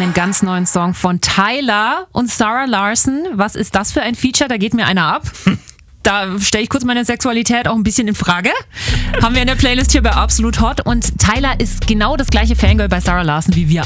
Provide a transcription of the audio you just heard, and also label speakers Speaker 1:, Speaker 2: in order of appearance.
Speaker 1: einen ganz neuen Song von Tyler und Sarah Larson. Was ist das für ein Feature? Da geht mir einer ab. Da stelle ich kurz meine Sexualität auch ein bisschen in Frage. Haben wir in der Playlist hier bei Absolut Hot. Und Tyler ist genau das gleiche Fangirl bei Sarah Larson wie wir